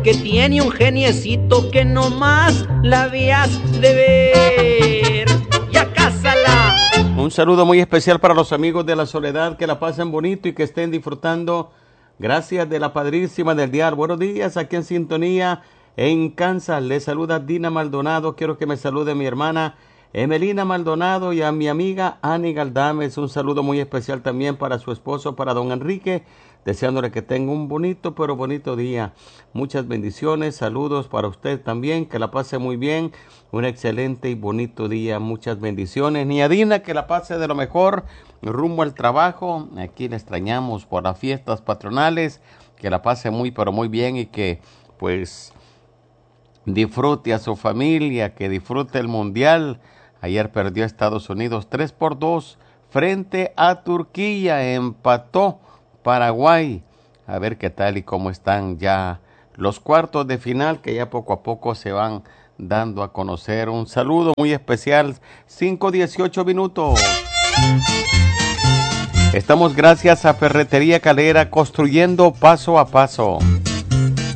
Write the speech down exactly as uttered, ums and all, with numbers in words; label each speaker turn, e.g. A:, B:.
A: que tiene un geniecito que nomás la habías de ver. Ya cásala.
B: Un saludo muy especial para los amigos de La Soledad, que la pasen bonito y que estén disfrutando. Gracias de la padrísima del dial. Buenos días, aquí en sintonía en Kansas. Les saluda Dina Maldonado. Quiero que me salude mi hermana Emelina Maldonado y a mi amiga Ani Galdames. Un saludo muy especial también para su esposo, para don Enrique, deseándole que tenga un bonito pero bonito día. Muchas bendiciones, saludos para usted también, que la pase muy bien, un excelente y bonito día, muchas bendiciones. Ni a Dina, que la pase de lo mejor, rumbo al trabajo. Aquí la extrañamos por las fiestas patronales, que la pase muy pero muy bien y que pues disfrute a su familia, que disfrute el mundial. Ayer perdió Estados Unidos tres por dos frente a Turquía, empató Paraguay. A ver qué tal y cómo están ya los cuartos de final, que ya poco a poco se van dando a conocer. Un saludo muy especial, cinco dieciocho minutos. Estamos gracias a Ferretería Calera, construyendo paso a paso.